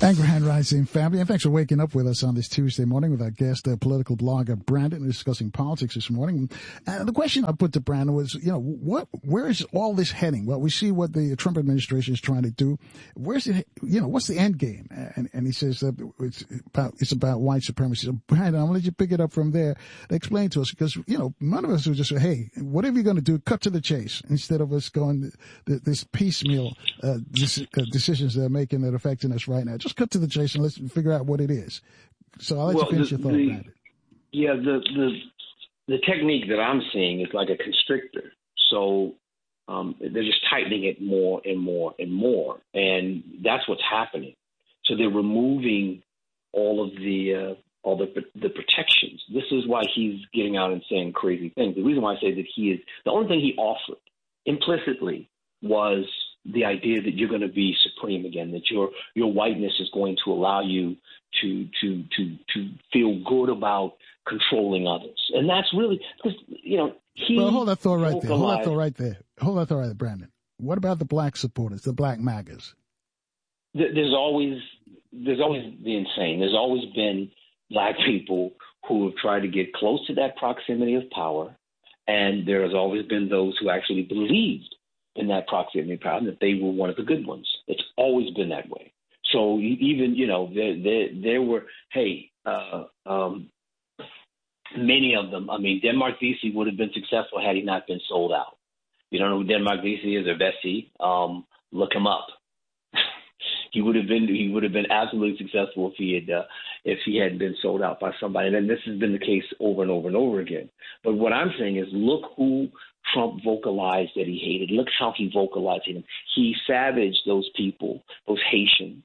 And Grand Rising family, and thanks for waking up with us on this Tuesday morning with our guest, political blogger Brandon, discussing politics this morning. And the question I put to Brandon was, where is all this heading? Well, we see what the Trump administration is trying to do. Where's it? What's the end game? And he says that it's about white supremacy. So Brandon, I'm gonna let you pick it up from there. Explain to us, because none of us would just say, hey, whatever you're going to do, cut to the chase, instead of us going this piecemeal decisions they're making that are affecting us right now. Just cut to the chase and let's figure out what it is. So I'll let you finish your thought about it. Yeah, the technique that I'm seeing is like a constrictor. So they're just tightening it more and more and more, and that's what's happening. So they're removing all the protections. This is why he's getting out and saying crazy things. The reason why I say that the only thing he offered implicitly was the idea that you're going to be supreme again, that your whiteness is going to allow you to feel good about controlling others. And that's really, because, hold that thought right there, Brandon. What about the black supporters, the black MAGAs? There's always the insane. There's always been black people who have tried to get close to that proximity of power. And there has always been those who actually believed in that proximity of power, and that they were one of the good ones. It's always been that way. So even, there were, many of them. I mean, Denmark Vesey would have been successful had he not been sold out. You don't know who Denmark Vesey is, or Vesey? Look him up. He would have been absolutely successful if he hadn't been sold out by somebody. And this has been the case over and over and over again. But what I'm saying is, look who Trump vocalized that he hated. Look how he vocalized him. He savaged those people, those Haitians,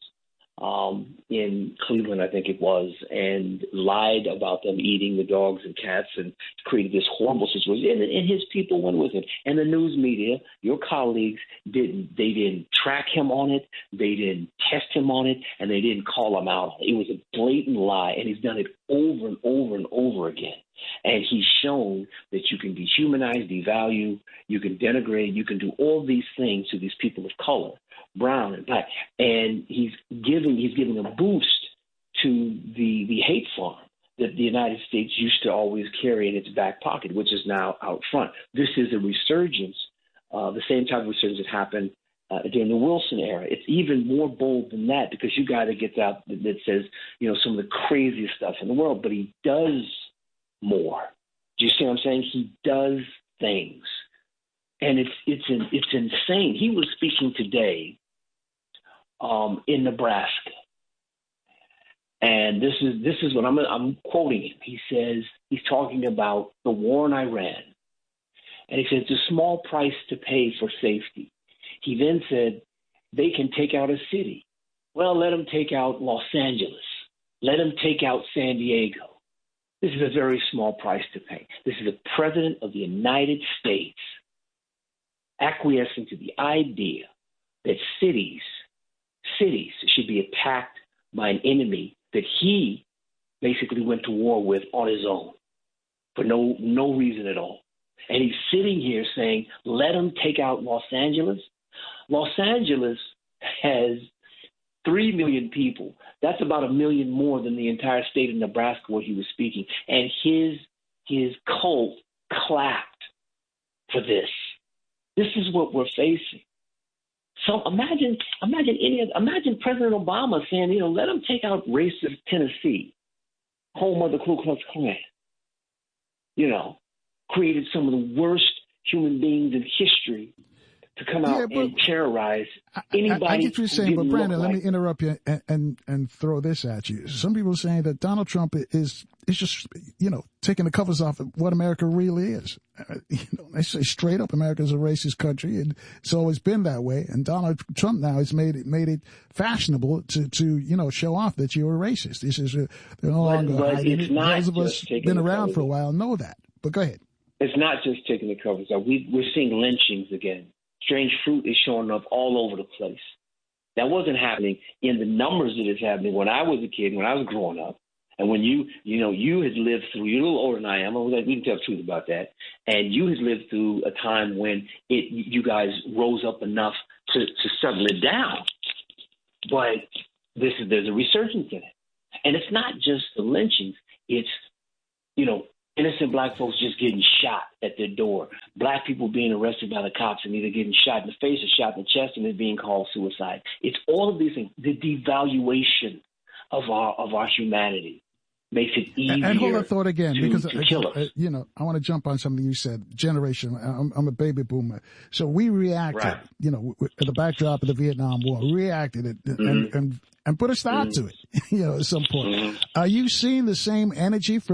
in Cleveland, I think it was, and lied about them eating the dogs and cats and created this horrible situation. And his people went with it. And the news media, your colleagues, they didn't track him on it. They didn't test him on it, and they didn't call him out on it. It was a blatant lie, and he's done it over and over and over again. And he's shown that you can dehumanize, devalue, you can denigrate, you can do all these things to these people of color, brown and black. And he's giving a boost to the hate farm that the United States used to always carry in its back pocket, which is now out front. This is a resurgence, the same type of resurgence that happened during the Wilson era. It's even more bold than that, because you got to get out that says, some of the craziest stuff in the world, but he does more. Do you see what I'm saying? He does things, and it's insane. He was speaking today in Nebraska, and this is what I'm quoting him. He says he's talking about the war in Iran, and he says it's a small price to pay for safety. He then said they can take out a city. Well, let them take out Los Angeles. Let them take out San Diego. This is a very small price to pay. This is the President of the United States acquiescing to the idea that cities should be attacked by an enemy that he basically went to war with on his own for no reason at all. And he's sitting here saying, let them take out Los Angeles. Los Angeles has 3 million people. That's about 1 million more than the entire state of Nebraska where he was speaking. And his cult clapped for this. This is what we're facing. So imagine President Obama saying, let them take out racist Tennessee, home of the Ku Klux Klan. Created some of the worst human beings in history to come out and terrorize anybody. I get what you're saying, but Brandon, let me interrupt you and throw this at you. Some people are saying that Donald Trump is just, taking the covers off of what America really is. They say straight up America's a racist country, and it's always been that way. And Donald Trump now has made it fashionable to show off that you're a racist. This is they're no longer hiding it. Those of us been around for a while know that. But go ahead. It's not just taking the covers off. We're seeing lynchings again. Strange fruit is showing up all over the place. That wasn't happening in the numbers that is happening when I was a kid, when I was growing up. And when you had lived through, you're a little older than I am, we can tell the truth about that, and you had lived through a time when you guys rose up enough to settle it down. But there's a resurgence in it. And it's not just the lynchings. It's, innocent black folks just getting shot at their door. Black people being arrested by the cops and either getting shot in the face or shot in the chest and it being called suicide. It's all of these things. The devaluation of our humanity makes it easier. And hold that thought again, because to kill us. I want to jump on something you said. Generation. I'm a baby boomer, so we reacted. Right. At the backdrop of the Vietnam War, we reacted and put a stop to it. At some point. Are you seeing the same energy from